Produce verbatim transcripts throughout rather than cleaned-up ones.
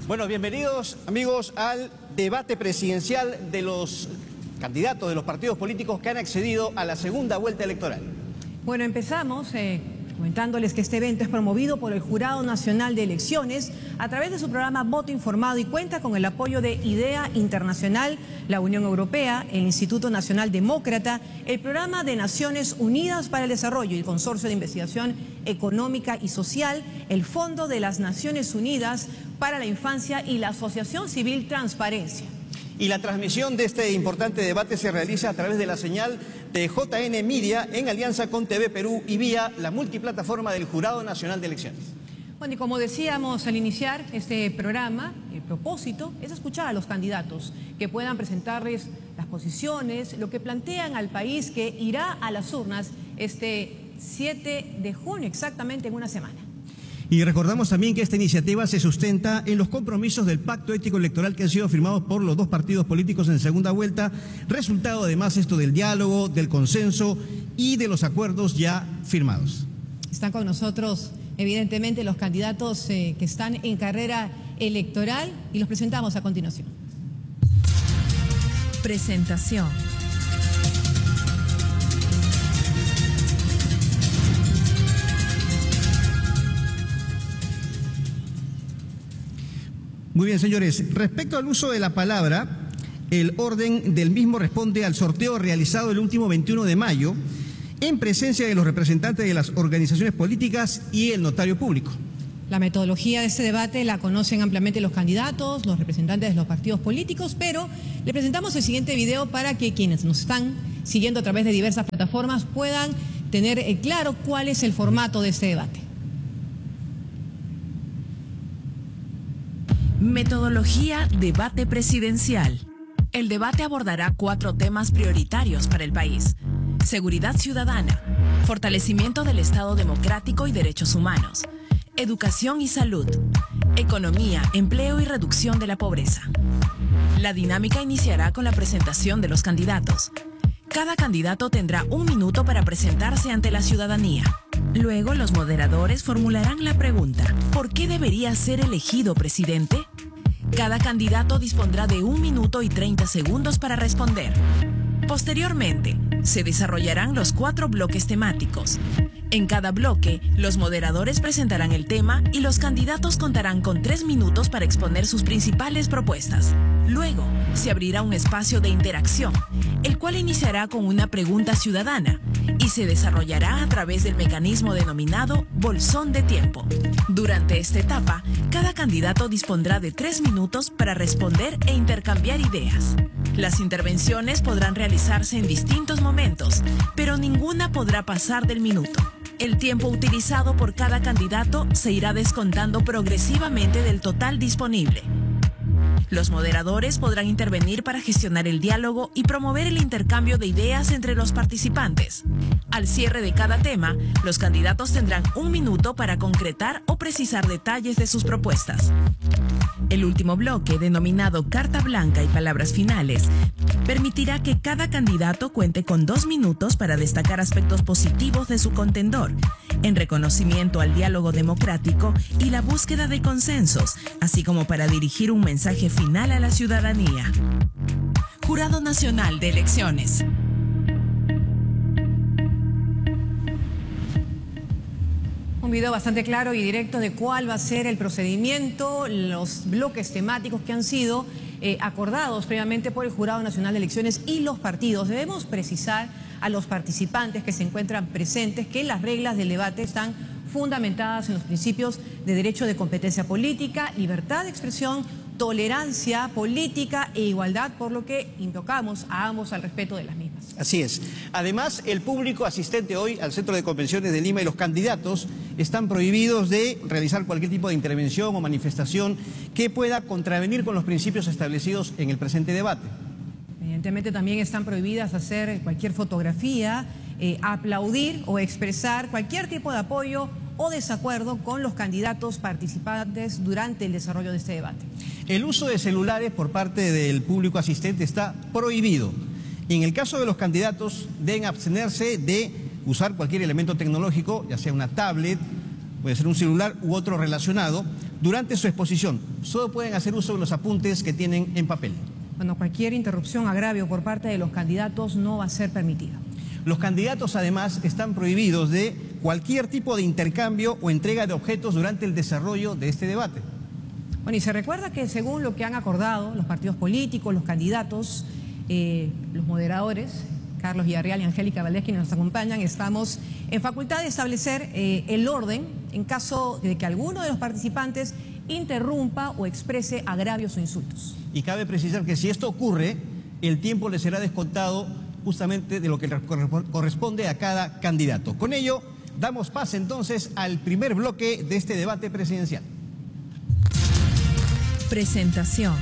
Bueno, bienvenidos amigos al debate presidencial de los candidatos de los partidos políticos que han accedido a la segunda vuelta electoral. Bueno, empezamos eh, comentándoles que este evento es promovido por el Jurado Nacional de Elecciones a través de su programa Voto Informado y cuenta con el apoyo de IDEA Internacional, la Unión Europea, el Instituto Nacional Demócrata, el Programa de Naciones Unidas para el Desarrollo y el Consorcio de Investigación Económica y Social, el Fondo de las Naciones Unidas para la Infancia y la Asociación Civil Transparencia. Y la transmisión de este importante debate se realiza a través de la señal de J N Media en alianza con T V Perú y vía la multiplataforma del Jurado Nacional de Elecciones. Bueno, y como decíamos al iniciar este programa, el propósito es escuchar a los candidatos que puedan presentarles las posiciones, lo que plantean al país que irá a las urnas este siete de junio, exactamente en una semana. Y recordamos también que esta iniciativa se sustenta en los compromisos del Pacto Ético Electoral que han sido firmados por los dos partidos políticos en segunda vuelta, resultado además esto del diálogo, del consenso y de los acuerdos ya firmados. Están con nosotros evidentemente los candidatos eh, que están en carrera electoral y los presentamos a continuación. Presentación. Muy bien, señores. Respecto al uso de la palabra, el orden del mismo responde al sorteo realizado el último veintiuno de mayo en presencia de los representantes de las organizaciones políticas y el notario público. La metodología de este debate la conocen ampliamente los candidatos, los representantes de los partidos políticos, pero le presentamos el siguiente video para que quienes nos están siguiendo a través de diversas plataformas puedan tener claro cuál es el formato de este debate. Metodología debate presidencial. El debate abordará cuatro temas prioritarios para el país: seguridad ciudadana, fortalecimiento del Estado democrático y derechos humanos, educación y salud, economía, empleo y reducción de la pobreza. La dinámica iniciará con la presentación de los candidatos. Cada candidato tendrá un minuto para presentarse ante la ciudadanía. Luego, los moderadores formularán la pregunta: ¿por qué debería ser elegido presidente? Cada candidato dispondrá de un minuto y treinta segundos para responder. Posteriormente, se desarrollarán los cuatro bloques temáticos. En cada bloque, los moderadores presentarán el tema y los candidatos contarán con tres minutos para exponer sus principales propuestas. Luego, se abrirá un espacio de interacción, el cual iniciará con una pregunta ciudadana y se desarrollará a través del mecanismo denominado bolsón de tiempo. Durante esta etapa, cada candidato dispondrá de tres minutos para responder e intercambiar ideas. Las intervenciones podrán realizarse en distintos momentos, pero ninguna podrá pasar del minuto. El tiempo utilizado por cada candidato se irá descontando progresivamente del total disponible. Los moderadores podrán intervenir para gestionar el diálogo y promover el intercambio de ideas entre los participantes. Al cierre de cada tema, los candidatos tendrán un minuto para concretar o precisar detalles de sus propuestas. El último bloque, denominado Carta Blanca y Palabras Finales, permitirá que cada candidato cuente con dos minutos para destacar aspectos positivos de su contendor, en reconocimiento al diálogo democrático y la búsqueda de consensos, así como para dirigir un mensaje final a la ciudadanía. Jurado Nacional de Elecciones. Un video bastante claro y directo de cuál va a ser el procedimiento, los bloques temáticos que han sido eh, acordados previamente por el Jurado Nacional de Elecciones y los partidos. Debemos precisar a los participantes que se encuentran presentes que las reglas del debate están fundamentadas en los principios de derecho de competencia política, libertad de expresión, tolerancia política e igualdad, por lo que invocamos a ambos al respeto de las mismas. Así es. Además, el público asistente hoy al Centro de Convenciones de Lima y los candidatos están prohibidos de realizar cualquier tipo de intervención o manifestación que pueda contravenir con los principios establecidos en el presente debate. Evidentemente también están prohibidas hacer cualquier fotografía, eh, aplaudir o expresar cualquier tipo de apoyo o desacuerdo con los candidatos participantes durante el desarrollo de este debate. El uso de celulares por parte del público asistente está prohibido. En el caso de los candidatos, deben abstenerse de usar cualquier elemento tecnológico, ya sea una tablet, puede ser un celular u otro relacionado, durante su exposición. Solo pueden hacer uso de los apuntes que tienen en papel. Bueno, cualquier interrupción, agravio por parte de los candidatos no va a ser permitida. Los candidatos, además, están prohibidos de cualquier tipo de intercambio o entrega de objetos durante el desarrollo de este debate. Bueno, y se recuerda que según lo que han acordado los partidos políticos, los candidatos, eh, los moderadores, Carlos Villarreal y Angélica Valdés, quienes nos acompañan, estamos en facultad de establecer eh, el orden en caso de que alguno de los participantes interrumpa o exprese agravios o insultos. Y cabe precisar que si esto ocurre, el tiempo le será descontado justamente de lo que corresponde a cada candidato. Con ello, damos pase entonces al primer bloque de este debate presidencial. Presentación.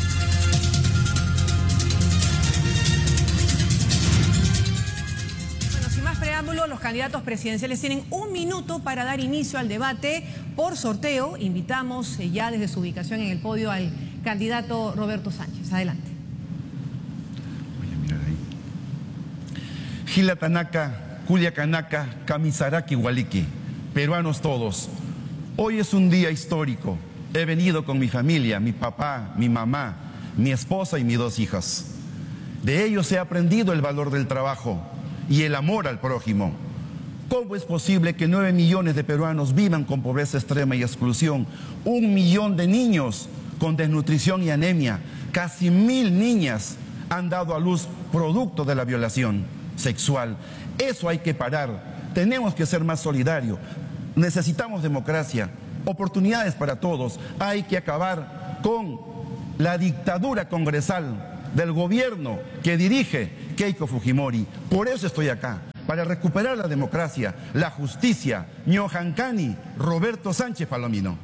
Bueno, sin más preámbulo, los candidatos presidenciales tienen un minuto para dar inicio al debate por sorteo. Invitamos eh, ya desde su ubicación en el podio al candidato Roberto Sánchez. Adelante. Voy a mirar ahí. Gila Tanaka, Julia Kanaka, Kamisaraki Waliki, peruanos todos. Hoy es un día histórico. He venido con mi familia, mi papá, mi mamá, mi esposa y mis dos hijas. De ellos he aprendido el valor del trabajo y el amor al prójimo. ¿Cómo es posible que nueve millones de peruanos vivan con pobreza extrema y exclusión? Un millón de niños con desnutrición y anemia. Casi mil niñas han dado a luz producto de la violación sexual. Eso hay que parar. Tenemos que ser más solidarios. Necesitamos democracia, oportunidades para todos. Hay que acabar con la dictadura congresal del gobierno que dirige Keiko Fujimori. Por eso estoy acá, para recuperar la democracia, la justicia. Ñohancani, Roberto Sánchez Palomino.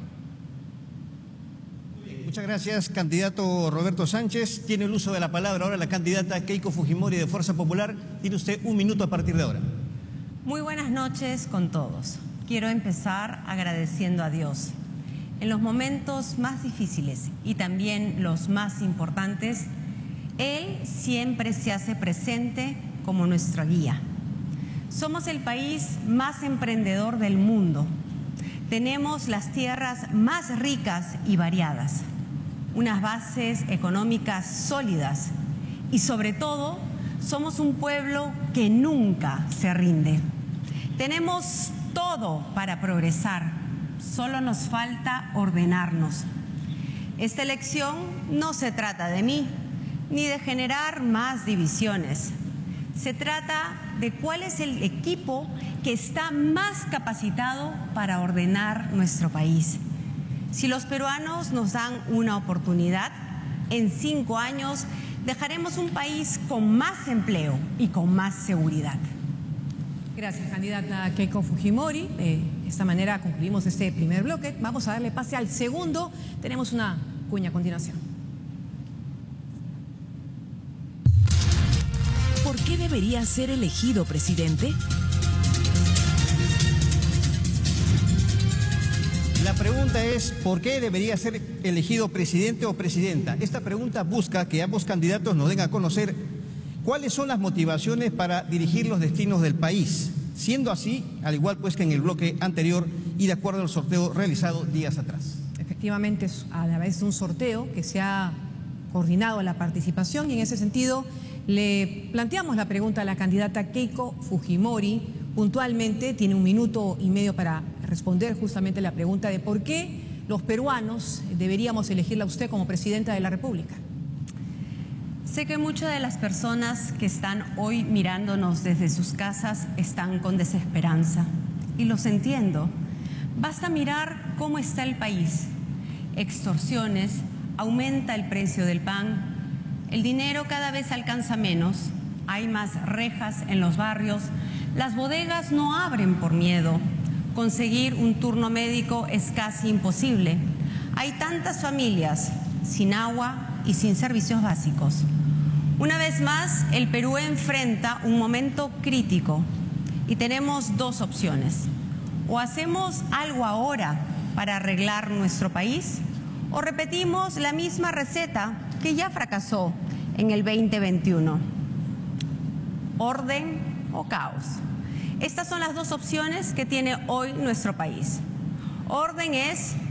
Muchas gracias, candidato Roberto Sánchez. Tiene el uso de la palabra ahora la candidata Keiko Fujimori de Fuerza Popular. Tiene usted un minuto a partir de ahora. Muy buenas noches con todos. Quiero empezar agradeciendo a Dios. En los momentos más difíciles y también los más importantes, Él siempre se hace presente como nuestra guía. Somos el país más emprendedor del mundo. Tenemos las tierras más ricas y variadas, unas bases económicas sólidas y sobre todo somos un pueblo que nunca se rinde. Tenemos todo para progresar, solo nos falta ordenarnos. Esta elección no se trata de mí, ni de generar más divisiones. Se trata de cuál es el equipo que está más capacitado para ordenar nuestro país. Si los peruanos nos dan una oportunidad, en cinco años dejaremos un país con más empleo y con más seguridad. Gracias, candidata Keiko Fujimori. De esta manera concluimos este primer bloque. Vamos a darle pase al segundo. Tenemos una cuña a continuación. ¿Por qué debería ser elegido presidente? La pregunta es, ¿por qué debería ser elegido presidente o presidenta? Esta pregunta busca que ambos candidatos nos den a conocer cuáles son las motivaciones para dirigir los destinos del país, siendo así, al igual pues que en el bloque anterior y de acuerdo al sorteo realizado días atrás. Efectivamente, a través de un sorteo que se ha coordinado la participación y en ese sentido le planteamos la pregunta a la candidata Keiko Fujimori. Puntualmente tiene un minuto y medio para responder justamente la pregunta de por qué los peruanos deberíamos elegirla a usted como presidenta de la República. Sé que muchas de las personas que están hoy mirándonos desde sus casas están con desesperanza y los entiendo. Basta mirar cómo está el país. Extorsiones, aumenta el precio del pan, el dinero cada vez alcanza menos, hay más rejas en los barrios, las bodegas no abren por miedo, conseguir un turno médico es casi imposible. Hay tantas familias sin agua y sin servicios básicos. Una vez más, el Perú enfrenta un momento crítico y tenemos dos opciones. O hacemos algo ahora para arreglar nuestro país o repetimos la misma receta que ya fracasó en el veinte veintiuno. Orden o caos. Estas son las dos opciones que tiene hoy nuestro país. Orden es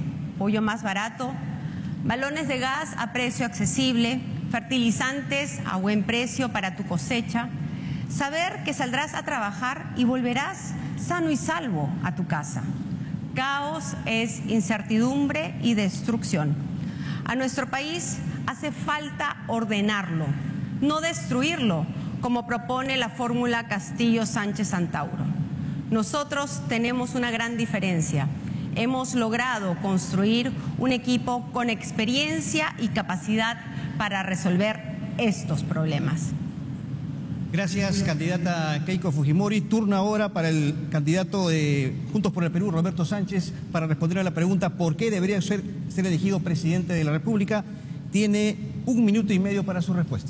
pollo más barato, balones de gas a precio accesible, fertilizantes a buen precio para tu cosecha, saber que saldrás a trabajar y volverás sano y salvo a tu casa. Caos es incertidumbre y destrucción. A nuestro país hace falta ordenarlo, no destruirlo, como propone la fórmula Castillo-Sánchez-Antauro. Nosotros tenemos una gran diferencia. Hemos logrado construir un equipo con experiencia y capacidad para resolver estos problemas. Gracias, candidata Keiko Fujimori. Turno ahora para el candidato de Juntos por el Perú, Roberto Sánchez, para responder a la pregunta ¿por qué debería ser, ser elegido presidente de la República? Tiene un minuto y medio para su respuesta.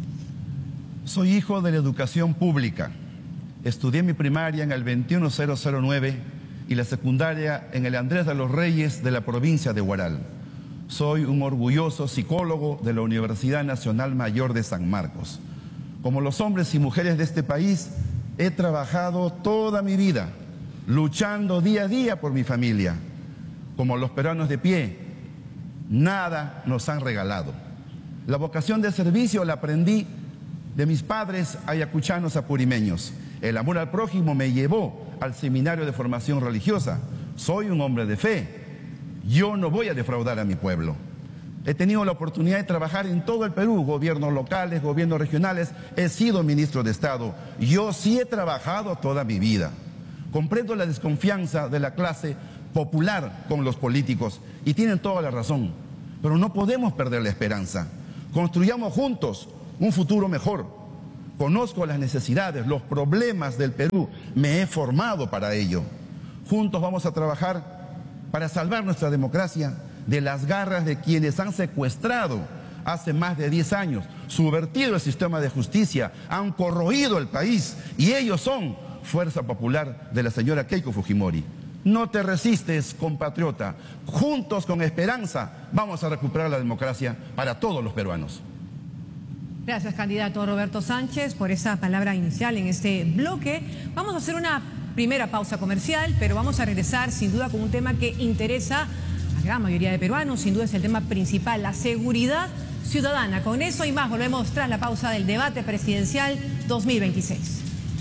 Soy hijo de la educación pública. Estudié mi primaria en el veintiuno mil nueve y la secundaria en el Andrés de los Reyes de la provincia de Huaral. Soy un orgulloso psicólogo de la Universidad Nacional Mayor de San Marcos. Como los hombres y mujeres de este país, he trabajado toda mi vida, luchando día a día por mi familia. Como los peruanos de pie, nada nos han regalado. La vocación de servicio la aprendí de mis padres ayacuchanos apurimeños. El amor al prójimo me llevó al seminario de formación religiosa. Soy un hombre de fe. Yo no voy a defraudar a mi pueblo. He tenido la oportunidad de trabajar en todo el Perú, gobiernos locales, gobiernos regionales. He sido ministro de Estado. Yo sí he trabajado toda mi vida. Comprendo la desconfianza de la clase popular con los políticos y tienen toda la razón. Pero no podemos perder la esperanza. Construyamos juntos un futuro mejor. Conozco las necesidades, los problemas del Perú. Me he formado para ello. Juntos vamos a trabajar para salvar nuestra democracia de las garras de quienes han secuestrado hace más de diez años, subvertido el sistema de justicia, han corroído el país y ellos son Fuerza Popular de la señora Keiko Fujimori. No te resistes, compatriota. Juntos con esperanza vamos a recuperar la democracia para todos los peruanos. Gracias, candidato Roberto Sánchez, por esa palabra inicial en este bloque. Vamos a hacer una primera pausa comercial, pero vamos a regresar sin duda con un tema que interesa a la gran mayoría de peruanos. Sin duda es el tema principal, la seguridad ciudadana. Con eso y más volvemos tras la pausa del debate presidencial dos mil veintiséis.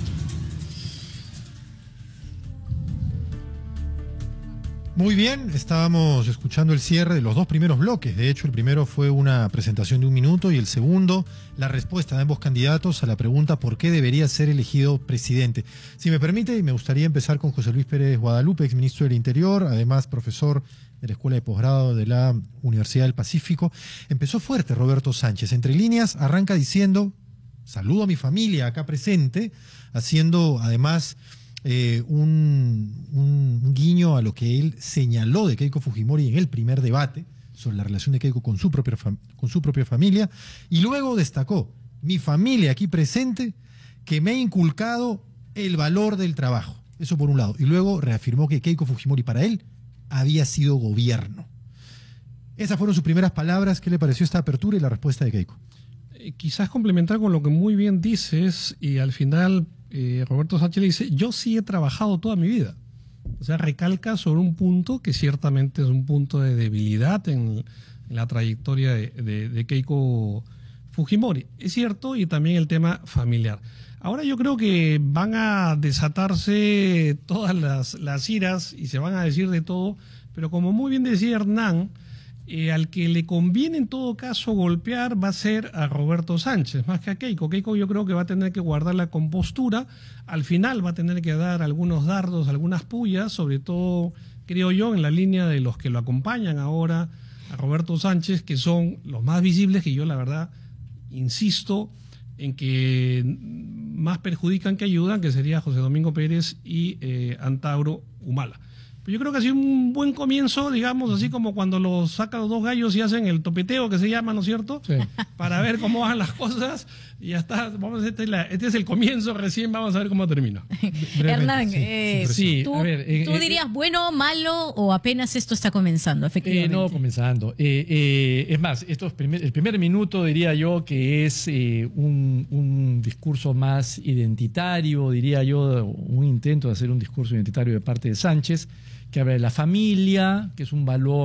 Muy bien, estábamos escuchando el cierre de los dos primeros bloques. De hecho, el primero fue una presentación de un minuto y el segundo, la respuesta de ambos candidatos a la pregunta ¿por qué debería ser elegido presidente? Si me permite, me gustaría empezar con José Luis Pérez Guadalupe, exministro del Interior, además profesor de la Escuela de Posgrado de la Universidad del Pacífico. Empezó fuerte Roberto Sánchez. Entre líneas, arranca diciendo, saludo a mi familia acá presente, haciendo además Eh, un, un, un guiño a lo que él señaló de Keiko Fujimori en el primer debate sobre la relación de Keiko con su propia, con su propia familia, y luego destacó, mi familia aquí presente, que me ha inculcado el valor del trabajo. Eso por un lado. Y luego reafirmó que Keiko Fujimori para él había sido gobierno. Esas fueron sus primeras palabras. ¿Qué le pareció esta apertura y la respuesta de Keiko? Eh, quizás complementar con lo que muy bien dices, y al final Eh, Roberto Sánchez le dice, yo sí he trabajado toda mi vida. O sea, recalca sobre un punto que ciertamente es un punto de debilidad en, en la trayectoria de, de, de Keiko Fujimori. Es cierto, y también el tema familiar. Ahora yo creo que van a desatarse todas las, las iras y se van a decir de todo, pero como muy bien decía Hernán, Eh, al que le conviene en todo caso golpear va a ser a Roberto Sánchez, más que a Keiko. Keiko yo creo que va a tener que guardar la compostura, al final va a tener que dar algunos dardos, algunas pullas, sobre todo, creo yo, en la línea de los que lo acompañan ahora a Roberto Sánchez, que son los más visibles, que yo la verdad insisto en que más perjudican que ayudan, que sería José Domingo Pérez y eh, Antauro Humala. Yo creo que ha sido un buen comienzo, digamos, así como cuando los sacan los dos gallos y hacen el topeteo que se llama, ¿no es cierto? Sí. Para ver cómo van las cosas y ya está. Vamos, este, es la, este es el comienzo, recién vamos a ver cómo termina. Hernán, sí, eh, sí, ¿tú, a ver, eh, ¿tú dirías eh, bueno, malo o apenas esto está comenzando, efectivamente? Eh, no, comenzando. Eh, eh, es más, estos primer, el primer minuto diría yo que es eh, un, un discurso más identitario, diría yo, un intento de hacer un discurso identitario de parte de Sánchez, que habla de la familia, que es un valor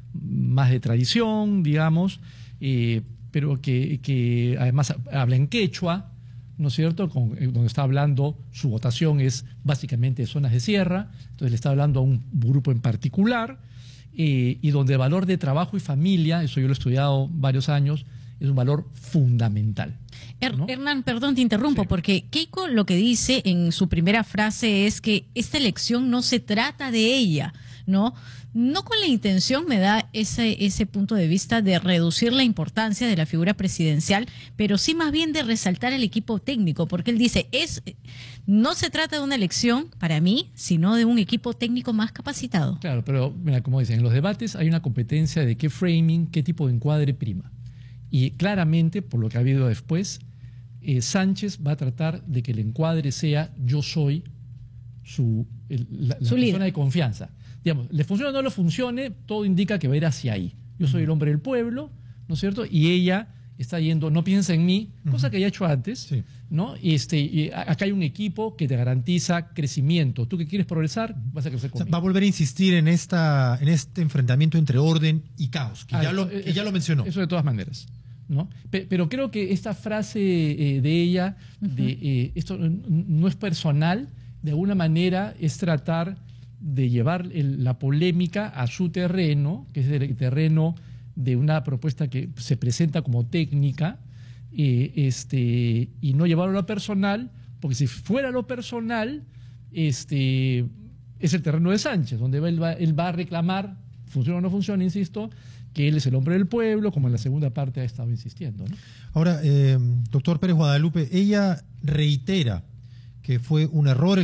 más de tradición, digamos, eh, pero que, que además habla en quechua, ¿no es cierto?, Con, donde está hablando, su votación es básicamente de zonas de sierra, entonces le está hablando a un grupo en particular, eh, y donde el valor de trabajo y familia, eso yo lo he estudiado varios años, es un valor fundamental, ¿no? Hernán, perdón, te interrumpo, sí. porque Keiko lo que dice en su primera frase es que esta elección no se trata de ella, ¿no? No con la intención, me da ese, ese punto de vista de reducir la importancia de la figura presidencial, pero sí más bien de resaltar el equipo técnico, porque él dice, es no se trata de una elección, para mí, sino de un equipo técnico más capacitado. Claro, pero mira, como dicen, en los debates hay una competencia de qué framing, qué tipo de encuadre prima. Y claramente, por lo que ha habido después, eh, Sánchez va a tratar de que el encuadre sea yo soy su, el, la, la persona de confianza. Digamos, le funcione o no le funcione, todo indica que va a ir hacia ahí. Yo soy el hombre del pueblo, ¿no es cierto? Y ella está yendo, no piensa en mí, cosa que ya he hecho antes, sí. ¿no? Este, y acá hay un equipo que te garantiza crecimiento. Tú que quieres progresar, vas a crecer conmigo. O sea, va a volver a insistir en, esta, en este enfrentamiento entre orden y caos, que, ah, ya, lo, que ya lo mencionó. Eso de todas maneras, ¿no? Pero creo que esta frase eh, de ella, uh-huh. de eh, esto no es personal, de alguna manera es tratar de llevar el, la polémica a su terreno, que es el terreno de una propuesta que se presenta como técnica, eh, este, y no llevarlo a lo personal, porque si fuera lo personal, este, es el terreno de Sánchez, donde él va, él va a reclamar, funciona o no funciona, insisto, que él es el hombre del pueblo, como en la segunda parte ha estado insistiendo, ¿no? Ahora, eh, doctor Pérez Guadalupe, ella reitera que fue un error